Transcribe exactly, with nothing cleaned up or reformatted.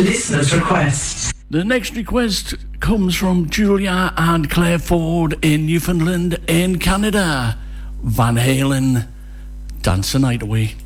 Listener's request. The next request comes from Julia and Claire Ford in Newfoundland in Canada. Van Halen, Dance the Night Away.